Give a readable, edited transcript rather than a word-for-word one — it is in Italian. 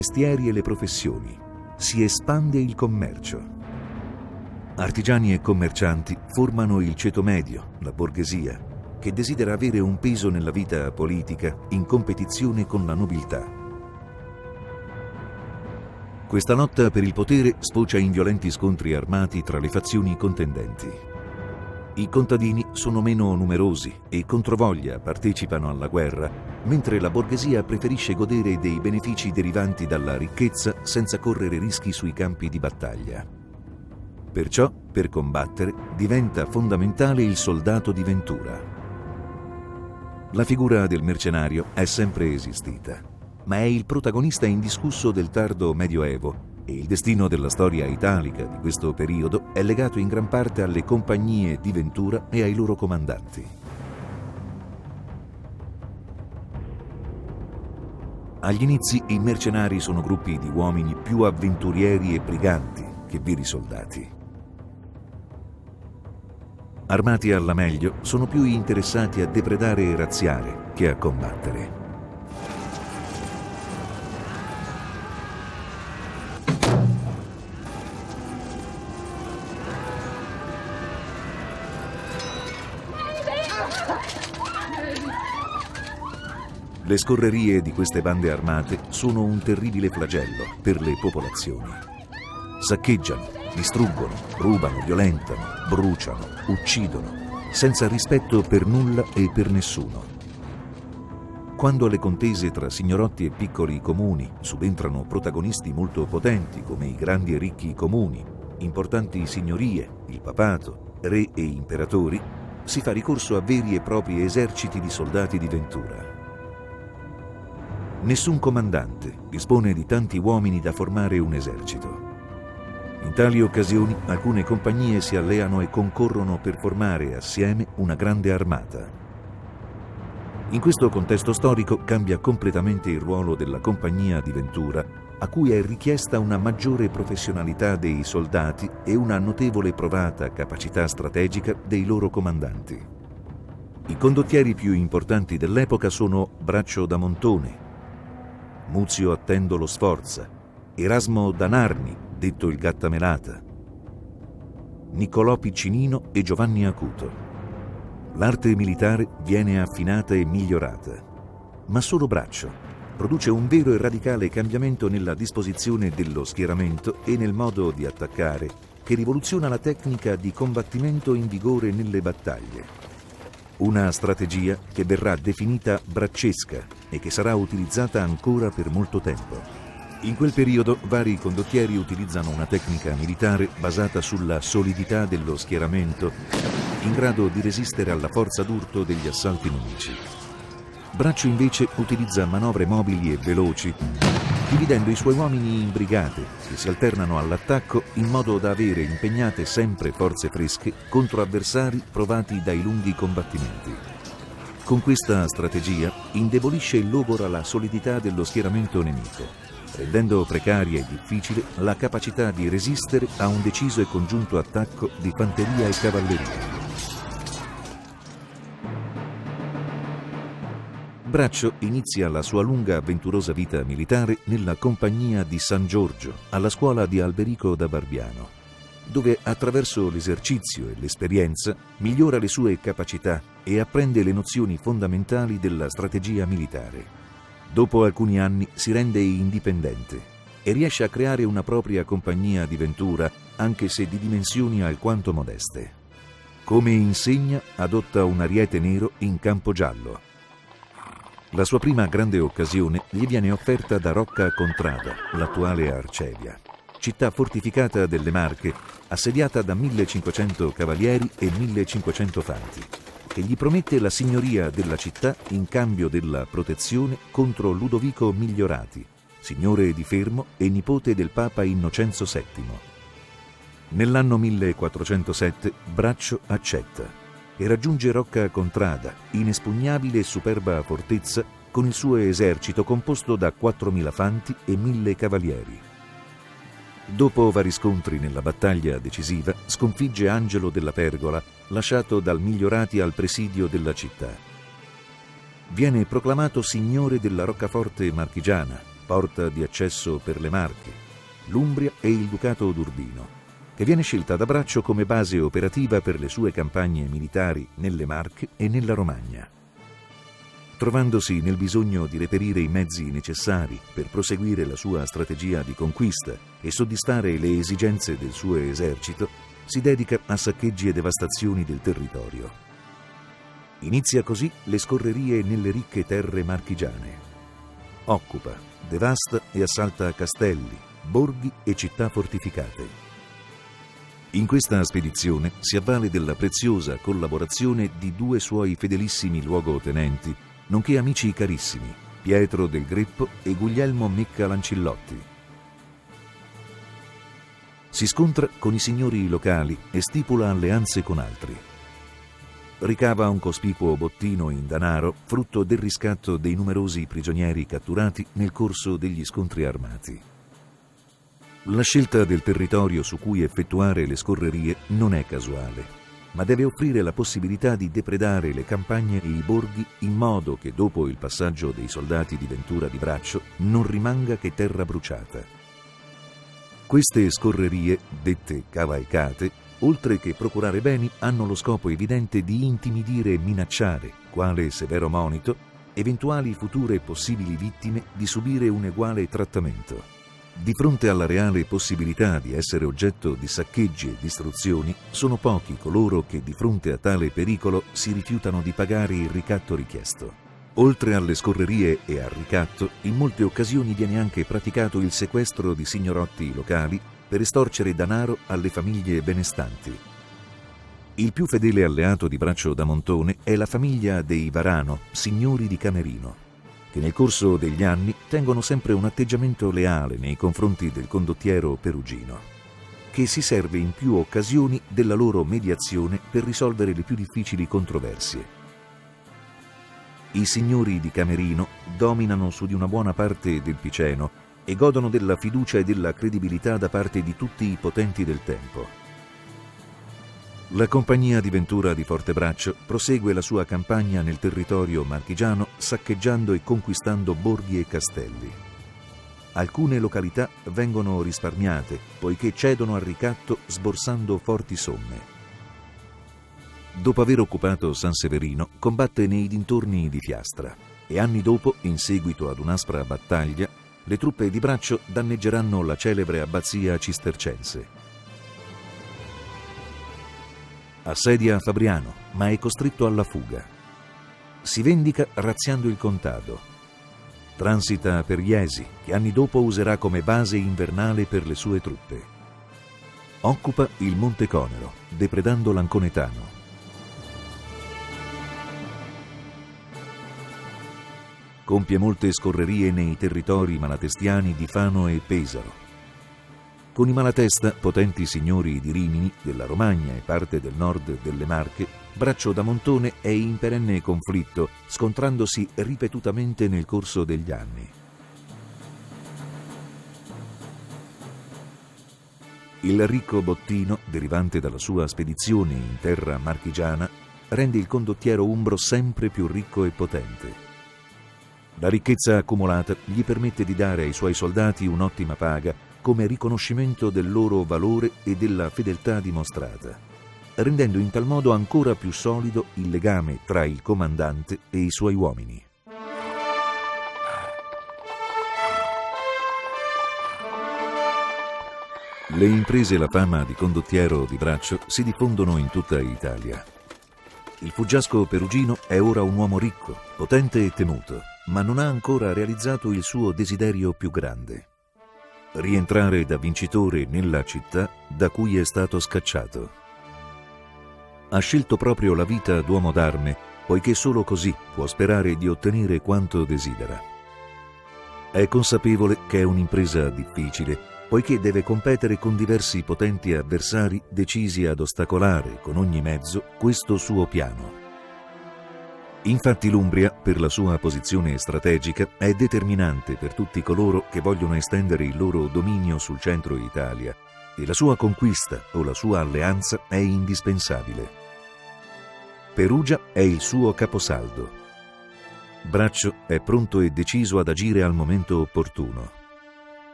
mestieri e le professioni. Si espande il commercio. Artigiani e commercianti formano il ceto medio, la borghesia, che desidera avere un peso nella vita politica in competizione con la nobiltà. Questa lotta per il potere sfocia in violenti scontri armati tra le fazioni contendenti. I contadini sono meno numerosi e controvoglia partecipano alla guerra, mentre la borghesia preferisce godere dei benefici derivanti dalla ricchezza senza correre rischi sui campi di battaglia. Perciò, per combattere, diventa fondamentale il soldato di ventura. La figura del mercenario è sempre esistita, ma è il protagonista indiscusso del tardo Medioevo e il destino della storia italica di questo periodo è legato in gran parte alle compagnie di ventura e ai loro comandanti. Agli inizi i mercenari sono gruppi di uomini più avventurieri e briganti che veri soldati. Armati alla meglio, sono più interessati a depredare e razziare che a combattere. Le scorrerie di queste bande armate sono un terribile flagello per le popolazioni. Saccheggiano, distruggono, rubano, violentano, bruciano, uccidono, senza rispetto per nulla e per nessuno. Quando alle contese tra signorotti e piccoli comuni subentrano protagonisti molto potenti come i grandi e ricchi comuni, importanti signorie, il papato, re e imperatori, si fa ricorso a veri e propri eserciti di soldati di ventura. Nessun comandante dispone di tanti uomini da formare un esercito. In tali occasioni alcune compagnie si alleano e concorrono per formare assieme una grande armata. In questo contesto storico cambia completamente il ruolo della compagnia di ventura, a cui è richiesta una maggiore professionalità dei soldati e una notevole provata capacità strategica dei loro comandanti. I condottieri più importanti dell'epoca sono Braccio da Montone, Muzio Attendolo Sforza, Erasmo da Narni, detto il Gattamelata, Niccolò Piccinino e Giovanni Acuto. L'arte militare viene affinata e migliorata, ma solo Braccio produce un vero e radicale cambiamento nella disposizione dello schieramento e nel modo di attaccare, che rivoluziona la tecnica di combattimento in vigore nelle battaglie. Una strategia che verrà definita braccesca e che sarà utilizzata ancora per molto tempo. In quel periodo vari condottieri utilizzano una tecnica militare basata sulla solidità dello schieramento, in grado di resistere alla forza d'urto degli assalti nemici. Braccio invece utilizza manovre mobili e veloci, dividendo i suoi uomini in brigate che si alternano all'attacco in modo da avere impegnate sempre forze fresche contro avversari provati dai lunghi combattimenti. Con questa strategia indebolisce e logora la solidità dello schieramento nemico, rendendo precaria e difficile la capacità di resistere a un deciso e congiunto attacco di fanteria e cavalleria. Braccio inizia la sua lunga avventurosa vita militare nella compagnia di San Giorgio, alla scuola di Alberico da Barbiano, dove attraverso l'esercizio e l'esperienza migliora le sue capacità e apprende le nozioni fondamentali della strategia militare. Dopo alcuni anni si rende indipendente e riesce a creare una propria compagnia di ventura, anche se di dimensioni alquanto modeste. Come insegna, adotta un ariete nero in campo giallo. La sua prima grande occasione gli viene offerta da Rocca Contrada, l'attuale Arcevia, città fortificata delle Marche, assediata da 1500 cavalieri e 1500 fanti, che gli promette la signoria della città in cambio della protezione contro Ludovico Migliorati, signore di Fermo e nipote del Papa Innocenzo VII. Nell'anno 1407 Braccio accetta e raggiunge Rocca Contrada, inespugnabile e superba fortezza, con il suo esercito composto da 4.000 fanti e 1.000 cavalieri. Dopo vari scontri nella battaglia decisiva, sconfigge Angelo della Pergola, lasciato dal Migliorati al presidio della città. Viene proclamato signore della roccaforte marchigiana, porta di accesso per le Marche, l'Umbria e il Ducato d'Urbino, che viene scelta da Braccio come base operativa per le sue campagne militari nelle Marche e nella Romagna. Trovandosi nel bisogno di reperire i mezzi necessari per proseguire la sua strategia di conquista e soddisfare le esigenze del suo esercito, si dedica a saccheggi e devastazioni del territorio. Inizia così le scorrerie nelle ricche terre marchigiane. Occupa, devasta e assalta castelli, borghi e città fortificate. In questa spedizione si avvale della preziosa collaborazione di due suoi fedelissimi luogotenenti, nonché amici carissimi, Pietro del Greppo e Guglielmo Mecca Lancillotti. Si scontra con i signori locali e stipula alleanze con altri. Ricava un cospicuo bottino in danaro, frutto del riscatto dei numerosi prigionieri catturati nel corso degli scontri armati. La scelta del territorio su cui effettuare le scorrerie non è casuale, ma deve offrire la possibilità di depredare le campagne e i borghi in modo che dopo il passaggio dei soldati di Ventura di Braccio non rimanga che terra bruciata. Queste scorrerie, dette cavalcate, oltre che procurare beni, hanno lo scopo evidente di intimidire e minacciare, quale severo monito, eventuali future possibili vittime di subire un eguale trattamento. Di fronte alla reale possibilità di essere oggetto di saccheggi e distruzioni, sono pochi coloro che di fronte a tale pericolo si rifiutano di pagare il ricatto richiesto. Oltre alle scorrerie e al ricatto, in molte occasioni viene anche praticato il sequestro di signorotti locali per estorcere danaro alle famiglie benestanti. Il più fedele alleato di Braccio da Montone è la famiglia dei Varano, signori di Camerino, che nel corso degli anni tengono sempre un atteggiamento leale nei confronti del condottiero perugino, che si serve in più occasioni della loro mediazione per risolvere le più difficili controversie. I signori di Camerino dominano su di una buona parte del Piceno e godono della fiducia e della credibilità da parte di tutti i potenti del tempo. La compagnia di Ventura di Fortebraccio prosegue la sua campagna nel territorio marchigiano saccheggiando e conquistando borghi e castelli. Alcune località vengono risparmiate poiché cedono al ricatto sborsando forti somme. Dopo aver occupato San Severino, combatte nei dintorni di Fiastra e anni dopo, in seguito ad un'aspra battaglia, le truppe di Braccio danneggeranno la celebre abbazia cistercense. Assedia Fabriano, ma è costretto alla fuga. Si vendica razziando il contado. Transita per Iesi, che anni dopo userà come base invernale per le sue truppe. Occupa il Monte Conero, depredando l'Anconetano. Compie molte scorrerie nei territori malatestiani di Fano e Pesaro. Con i Malatesta, potenti signori di Rimini, della Romagna e parte del nord delle Marche, Braccio da Montone è in perenne conflitto, scontrandosi ripetutamente nel corso degli anni. Il ricco bottino, derivante dalla sua spedizione in terra marchigiana, rende il condottiero umbro sempre più ricco e potente. La ricchezza accumulata gli permette di dare ai suoi soldati un'ottima paga come riconoscimento del loro valore e della fedeltà dimostrata, rendendo in tal modo ancora più solido il legame tra il comandante e i suoi uomini. Le imprese e la fama di condottiero di Braccio si diffondono in tutta Italia. Il fuggiasco perugino è ora un uomo ricco, potente e temuto, ma non ha ancora realizzato il suo desiderio più grande: rientrare da vincitore nella città da cui è stato scacciato. Ha scelto proprio la vita d'uomo d'arme, poiché solo così può sperare di ottenere quanto desidera. È consapevole che è un'impresa difficile, poiché deve competere con diversi potenti avversari decisi ad ostacolare con ogni mezzo questo suo piano. Infatti l'Umbria, per la sua posizione strategica, è determinante per tutti coloro che vogliono estendere il loro dominio sul centro Italia, e la sua conquista o la sua alleanza è indispensabile. Perugia è il suo caposaldo. Braccio è pronto e deciso ad agire al momento opportuno.